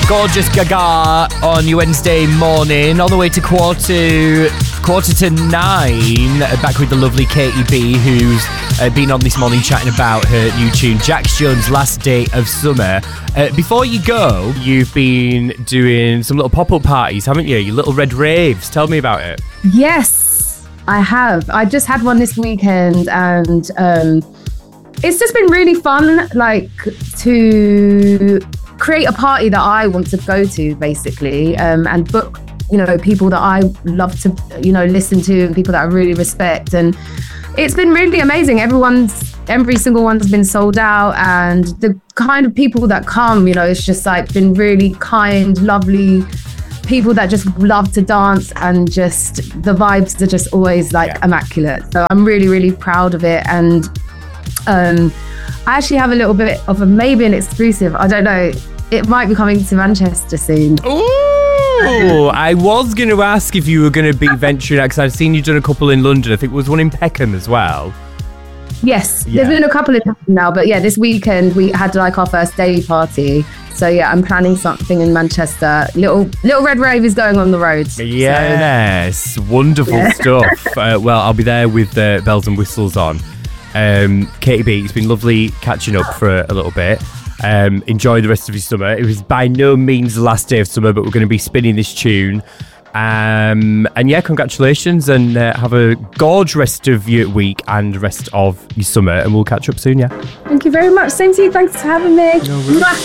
Gorgeous Gaga on your Wednesday morning, all the way to quarter to 9. Back with the lovely Katie B, who's been on this morning chatting about her new tune, Jax Jones' Last Day of Summer. Before you go, you've been doing some little pop-up parties, haven't you? Your little red raves. Tell me about it. Yes, I have. I just had one this weekend, and it's just been really fun, like, to create a party that I want to go to, basically, and book, people that I love to, listen to, and people that I really respect. And it's been really amazing. Every single one's been sold out, and the kind of people that come, it's just like been really kind, lovely people that just love to dance, and just the vibes are just always immaculate. So I'm really, really proud of it. And I actually have a little bit of maybe an exclusive. I don't know. It might be coming to Manchester soon. Oh, I was going to ask if you were going to be venturing out, because I've seen you've done a couple in London. I think there was one in Peckham as well. Yes, There's been a couple in Peckham now, but this weekend we had our first day party. So I'm planning something in Manchester. Little red rave is going on the roads. Yes, so. Wonderful stuff. Well, I'll be there with bells and whistles on. Katie B, it's been lovely catching up for a little bit. Enjoy the rest of your summer. It was by no means the last day of summer, but we're going to be spinning this tune. And congratulations, and have a gorgeous rest of your week and rest of your summer, and we'll catch up soon. Thank you very much. Same to you. Thanks for having me. No worries.